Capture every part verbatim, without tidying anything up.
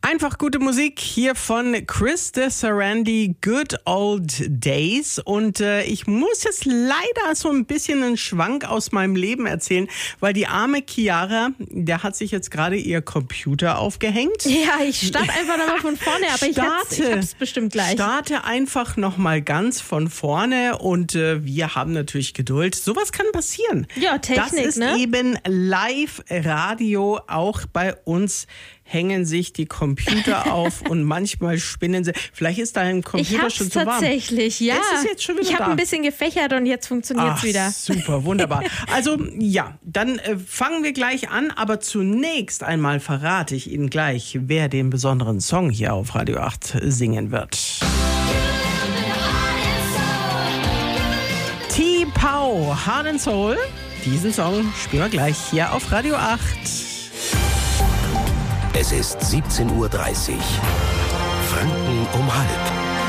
Einfach gute Musik hier von Chris de Sarandi, Good Old Days. Und äh, ich muss jetzt leider so ein bisschen einen Schwank aus meinem Leben erzählen, weil die arme Chiara, der hat sich jetzt gerade ihr Computer aufgehängt. Ja, ich starte einfach nochmal von vorne, aber starte, ich, ich hab's bestimmt gleich. Starte einfach nochmal ganz von vorne und äh, wir haben natürlich Geduld. Sowas kann passieren. Ja, Technik, Das ist ne? eben Live-Radio, auch bei uns hängen sich die Computer auf und manchmal spinnen sie. Vielleicht ist dein Computer ich schon zu warm. Tatsächlich, ja. Ist es jetzt schon wieder ich habe da? ein bisschen gefächert und jetzt funktioniert es wieder. Super, wunderbar. Also ja, dann äh, fangen wir gleich an, aber zunächst einmal verrate ich Ihnen gleich, wer den besonderen Song hier auf Radio acht singen wird. T-Pow, Heart and Soul. Diesen Song spielen wir gleich hier auf Radio acht. Es ist siebzehn Uhr dreißig. Franken um halb.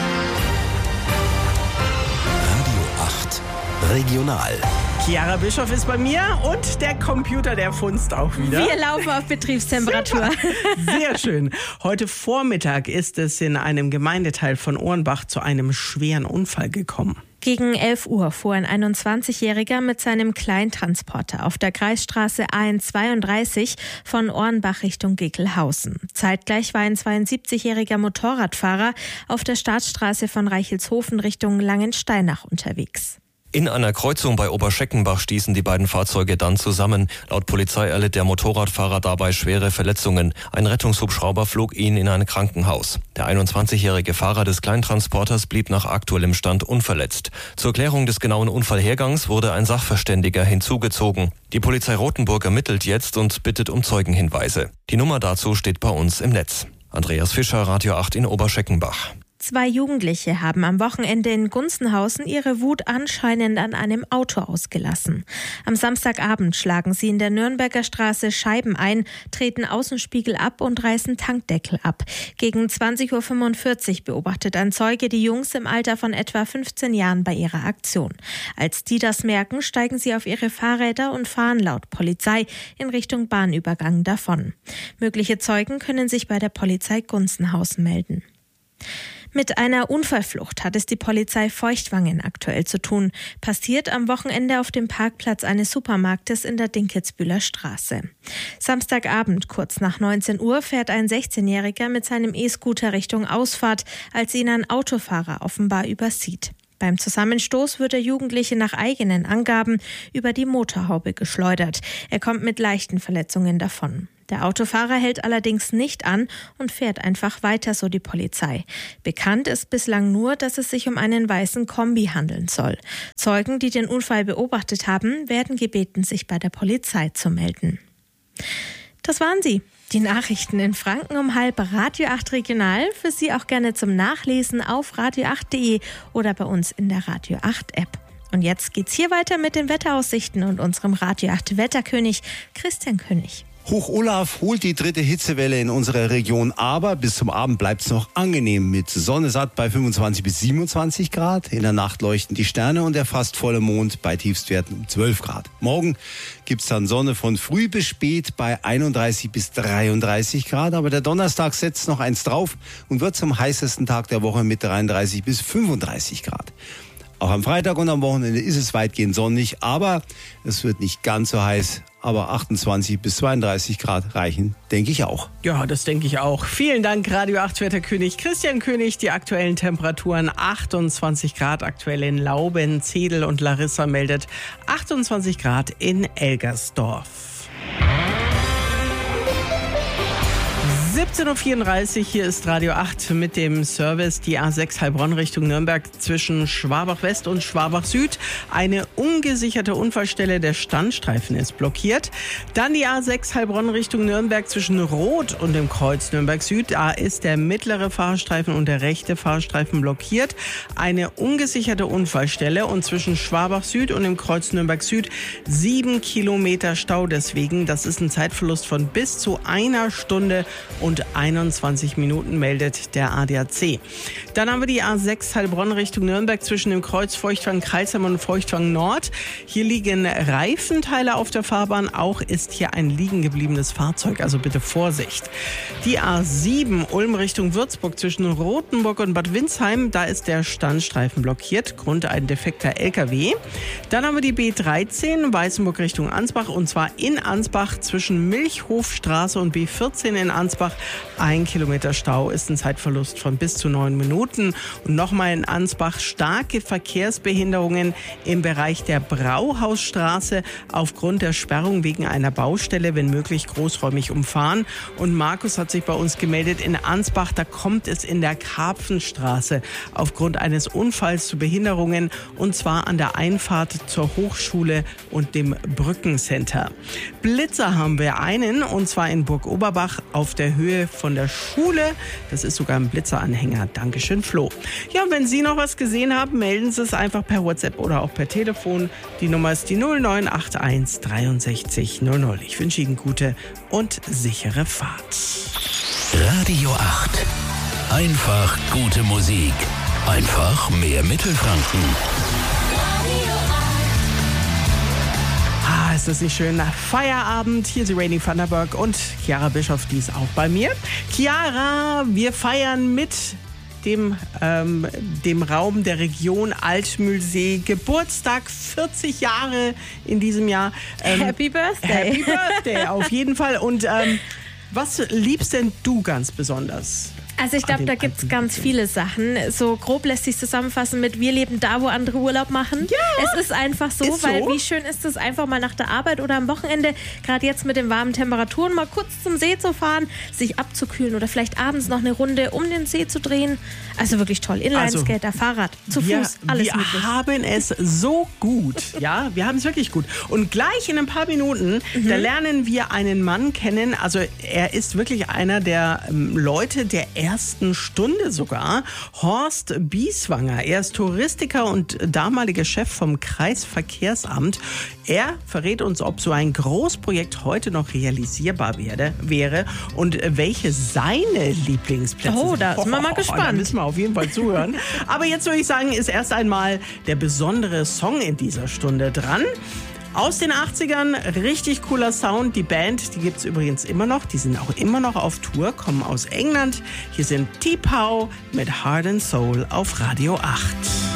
Radio acht Regional. Chiara Bischoff ist bei mir und der Computer, der funzt auch wieder. Wir laufen auf Betriebstemperatur. Super. Sehr schön. Heute Vormittag ist es in einem Gemeindeteil von Ohrenbach zu einem schweren Unfall gekommen. Gegen elf Uhr fuhr ein einundzwanzigjähriger mit seinem Kleintransporter auf der Kreisstraße A N zweiunddreißig von Ohrenbach Richtung Gickelhausen. Zeitgleich war ein zweiundsiebzigjähriger Motorradfahrer auf der Staatsstraße von Reichelshofen Richtung Langensteinach unterwegs. In einer Kreuzung bei Oberscheckenbach stießen die beiden Fahrzeuge dann zusammen. Laut Polizei erlitt der Motorradfahrer dabei schwere Verletzungen. Ein Rettungshubschrauber flog ihn in ein Krankenhaus. Der einundzwanzigjährige Fahrer des Kleintransporters blieb nach aktuellem Stand unverletzt. Zur Klärung des genauen Unfallhergangs wurde ein Sachverständiger hinzugezogen. Die Polizei Rothenburg ermittelt jetzt und bittet um Zeugenhinweise. Die Nummer dazu steht bei uns im Netz. Andreas Fischer, Radio acht in Oberscheckenbach. Zwei Jugendliche haben am Wochenende in Gunzenhausen ihre Wut anscheinend an einem Auto ausgelassen. Am Samstagabend schlagen sie in der Nürnberger Straße Scheiben ein, treten Außenspiegel ab und reißen Tankdeckel ab. Gegen zwanzig Uhr fünfundvierzig beobachtet ein Zeuge die Jungs im Alter von etwa fünfzehn Jahren bei ihrer Aktion. Als die das merken, steigen sie auf ihre Fahrräder und fahren laut Polizei in Richtung Bahnübergang davon. Mögliche Zeugen können sich bei der Polizei Gunzenhausen melden. Mit einer Unfallflucht hat es die Polizei Feuchtwangen aktuell zu tun. Passiert am Wochenende auf dem Parkplatz eines Supermarktes in der Dinkitzbühler Straße. Samstagabend kurz nach neunzehn Uhr fährt ein sechzehnjähriger mit seinem E-Scooter Richtung Ausfahrt, als ihn ein Autofahrer offenbar übersieht. Beim Zusammenstoß wird der Jugendliche nach eigenen Angaben über die Motorhaube geschleudert. Er kommt mit leichten Verletzungen davon. Der Autofahrer hält allerdings nicht an und fährt einfach weiter, so die Polizei. Bekannt ist bislang nur, dass es sich um einen weißen Kombi handeln soll. Zeugen, die den Unfall beobachtet haben, werden gebeten, sich bei der Polizei zu melden. Das waren sie. Die Nachrichten in Franken um halb, Radio acht Regional. Für Sie auch gerne zum Nachlesen auf radio acht punkt de oder bei uns in der Radio acht App. Und jetzt geht's hier weiter mit den Wetteraussichten und unserem Radio acht Wetterkönig Christian König. Hoch Olaf holt die dritte Hitzewelle in unserer Region, aber bis zum Abend bleibt es noch angenehm mit Sonne satt bei fünfundzwanzig bis siebenundzwanzig Grad. In der Nacht leuchten die Sterne und der fast volle Mond bei Tiefstwerten um zwölf Grad. Morgen gibt es dann Sonne von früh bis spät bei einunddreißig bis dreiunddreißig Grad, aber der Donnerstag setzt noch eins drauf und wird zum heißesten Tag der Woche mit dreiunddreißig bis fünfunddreißig Grad. Auch am Freitag und am Wochenende ist es weitgehend sonnig, aber es wird nicht ganz so heiß. Aber achtundzwanzig bis zweiunddreißig Grad reichen, denke ich auch. Ja, das denke ich auch. Vielen Dank, Radio acht Wetterkönig Christian König. Die aktuellen Temperaturen achtundzwanzig Grad aktuell in Lauben, Zedel und Larissa meldet achtundzwanzig Grad in Elgersdorf. siebzehn Uhr vierunddreißig, hier ist Radio acht mit dem Service. Die A sechs Heilbronn Richtung Nürnberg zwischen Schwabach West und Schwabach Süd. Eine ungesicherte Unfallstelle, der Standstreifen ist blockiert. Dann die A sechs Heilbronn Richtung Nürnberg zwischen Roth und dem Kreuz Nürnberg Süd. Da ist der mittlere Fahrstreifen und der rechte Fahrstreifen blockiert. Eine ungesicherte Unfallstelle und zwischen Schwabach Süd und dem Kreuz Nürnberg Süd sieben Kilometer Stau deswegen. Das ist ein Zeitverlust von bis zu einer Stunde und und einundzwanzig Minuten, meldet der A D A C. Dann haben wir die A sechs Heilbronn Richtung Nürnberg zwischen dem Kreuz Feuchtwangen-Kreilsheim und Feuchtwangen-Nord. Hier liegen Reifenteile auf der Fahrbahn. Auch ist hier ein liegen gebliebenes Fahrzeug, also bitte Vorsicht. Die A sieben Ulm Richtung Würzburg zwischen Rothenburg und Bad Windsheim. Da ist der Standstreifen blockiert. Grund ein defekter L K W. Dann haben wir die B dreizehn Weißenburg Richtung Ansbach und zwar in Ansbach zwischen Milchhofstraße und B vierzehn in Ansbach. Ein Kilometer Stau ist ein Zeitverlust von bis zu neun Minuten. Und nochmal in Ansbach starke Verkehrsbehinderungen im Bereich der Brauhausstraße aufgrund der Sperrung wegen einer Baustelle, wenn möglich großräumig umfahren. Und Markus hat sich bei uns gemeldet in Ansbach, da kommt es in der Karpfenstraße aufgrund eines Unfalls zu Behinderungen und zwar an der Einfahrt zur Hochschule und dem Brückencenter. Blitzer haben wir einen und zwar in Burg Oberbach auf der Höhe von der Schule. Das ist sogar ein Blitzeranhänger. Dankeschön, Flo. Ja, und wenn Sie noch was gesehen haben, melden Sie es einfach per WhatsApp oder auch per Telefon. Die Nummer ist die null neun acht eins dreiundsechzig null null. Ich wünsche Ihnen gute und sichere Fahrt. Radio acht. Einfach gute Musik. Einfach mehr Mittelfranken. Ah, ist das nicht schön? Feierabend. Hier ist Rainy Vanderberg und Chiara Bischoff, die ist auch bei mir. Chiara, wir feiern mit dem, ähm, dem Raum der Region Altmühlsee Geburtstag, vierzig Jahre in diesem Jahr. Ähm, Happy Birthday. Happy Birthday, auf jeden Fall. Und ähm, was liebst denn du ganz besonders? Also ich glaube, da gibt es ganz viele Sachen. So grob lässt sich zusammenfassen mit: Wir leben da, wo andere Urlaub machen. Ja, es ist einfach so, ist weil so. Wie schön ist es einfach mal nach der Arbeit oder am Wochenende, gerade jetzt mit den warmen Temperaturen, mal kurz zum See zu fahren, sich abzukühlen oder vielleicht abends noch eine Runde um den See zu drehen. Also wirklich toll. Inlineskater, also, Fahrrad, zu wir, Fuß, alles wir möglich. Wir haben es so gut. Ja, wir haben es wirklich gut. Und gleich in ein paar Minuten, mhm. da lernen wir einen Mann kennen. Also er ist wirklich einer der ähm, Leute der ersten Stunde sogar. Horst Bieswanger. Er ist Touristiker und damaliger Chef vom Kreisverkehrsamt. Er verrät uns, ob so ein Großprojekt heute noch realisierbar werde, wäre und welche seine Lieblingsplätze oh, sind. Oh, da sind wir mal gespannt. Da müssen wir auf jeden Fall zuhören. Aber jetzt würde ich sagen, ist erst einmal der besondere Song in dieser Stunde dran. Aus den achtzigern, richtig cooler Sound. Die Band, die gibt es übrigens immer noch. Die sind auch immer noch auf Tour, kommen aus England. Hier sind T-Pow mit Heart and Soul auf Radio acht.